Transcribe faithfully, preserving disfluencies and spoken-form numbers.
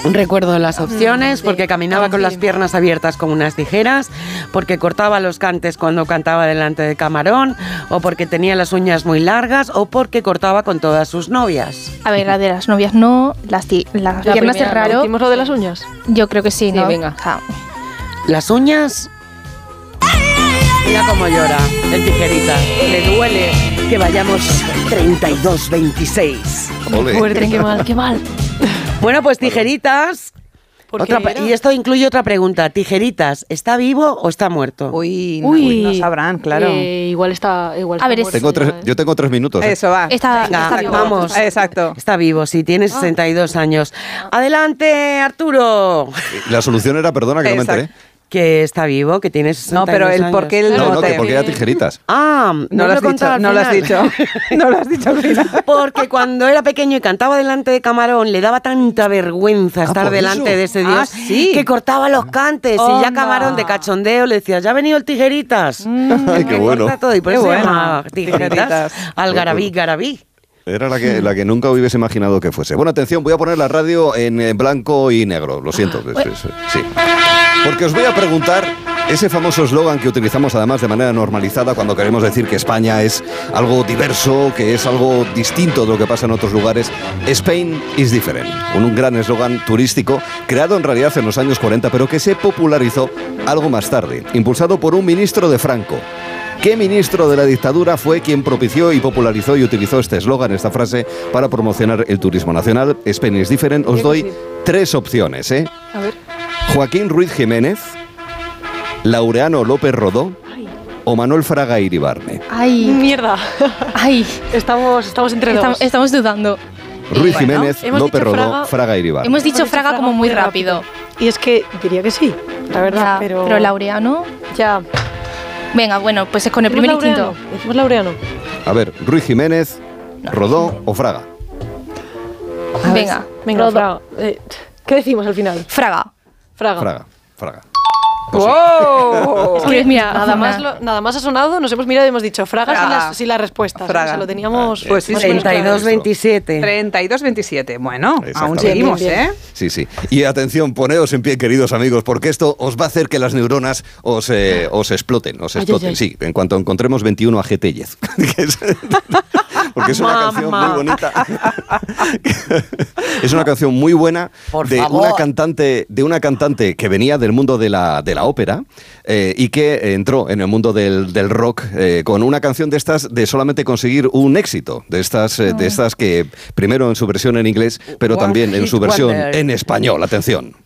Recuerdo las opciones, sí, porque caminaba con las piernas abiertas con unas tijeras, porque cortaba los cantes cuando cantaba delante de Camarón, o porque tenía las uñas muy largas, o porque cortaba con todas sus novias. A ver, la de las novias no, las, ti- las la piernas primera, es raro. ¿no? ¿Hicimos lo de las uñas? Yo creo que sí, ¿no? Sí, venga. O sea, Las uñas... Mira cómo llora el tijerita. Le duele que vayamos treinta y dos veintiséis. Ole. Fuerte, qué mal, qué mal. Bueno, pues Tijeritas... Otra, y esto incluye otra pregunta. Tijeritas, ¿está vivo o está muerto? Uy, Uy, no, no sabrán, claro. Eh, igual está, igual está A ver, muerto Tengo tres, ya, ¿eh? yo tengo tres minutos. ¿eh? Eso va. está, Venga, está vivo. vamos. Exacto. Está vivo, sí, tiene sesenta y dos años. Adelante, Arturo. La solución era, perdona, que no me Exacto. enteré. Que está vivo, que tiene sesenta y dos No, pero el años. por qué el No, no, mote. que porque era tijeritas. Ah, no, No lo lo he has dicho, contado al no lo has final. dicho. No lo has dicho al final. Porque cuando era pequeño y cantaba delante de Camarón, le daba tanta vergüenza estar ¿por delante eso? de ese Ah, dios sí. que cortaba los cantes. Y ya Onda. Camarón, de cachondeo, le decía, ya ha venido el Tijeritas. Ay, qué bueno. Corta todo, y por Qué eso se bueno. llama Tijeritas. Tijeritas. Algarabí, garabí. Era la que, la que nunca hubiese imaginado que fuese. Bueno, atención, voy a poner la radio en eh, blanco y negro. Lo siento. es- es- sí. Porque os voy a preguntar ese famoso eslogan que utilizamos además de manera normalizada cuando queremos decir que España es algo diverso, que es algo distinto de lo que pasa en otros lugares. Spain is different. Un gran eslogan turístico creado en realidad en los años cuarenta, pero que se popularizó algo más tarde, impulsado por un ministro de Franco. ¿Qué ministro de la dictadura fue quien propició y popularizó y utilizó este eslogan, esta frase, para promocionar el turismo nacional? Spain is different. Os doy tres opciones, ¿eh? A ver. Joaquín Ruiz Jiménez, Laureano López Rodó o Manuel Fraga Iribarne. Ay, Mierda. ay. Estamos, estamos entre Estamos, dos. estamos dudando. Ruiz bueno, Jiménez, hemos López dicho Rodó, Fraga. Fraga Iribarne. Hemos dicho Hemos dicho Fraga como muy rápido. Y es que diría que sí, la verdad, Ya, pero... pero Laureano... Ya. Venga, bueno, pues es con el primer y ¿Decimos quinto. Laureano? Decimos Laureano. A ver, Ruiz Jiménez, Rodó o Fraga. Venga, Venga, Rodó. Fraga. Eh, ¿Qué decimos al final? Fraga. Fraga. Fraga, Fraga. ¡Wow! Es que Mira, nada, una- más lo- nada más ha sonado, nos hemos mirado y hemos dicho Fraga, sin, Fraga. las, sin las respuestas. Fraga. O sea, lo teníamos... Pues sí, más o menos treinta y dos veintisiete. treinta y dos veintisiete. Bueno, aún Exactamente. seguimos, Bien, bien, ¿eh? Sí, sí. Y atención, poneos en pie, queridos amigos, porque esto os va a hacer que las neuronas os, eh, os exploten, os Ay, exploten. ay, ay. Sí, en cuanto encontremos veintiuno A G T diez. Porque es una Mamá. canción muy bonita. Es una canción muy buena Por de favor. una cantante, de una cantante que venía del mundo de la, de la ópera eh, y que entró en el mundo del, del rock eh, con una canción de estas de solamente conseguir un éxito, de estas, eh, de estas que primero en su versión en inglés, pero One también en hit su versión wonder. en español. Atención.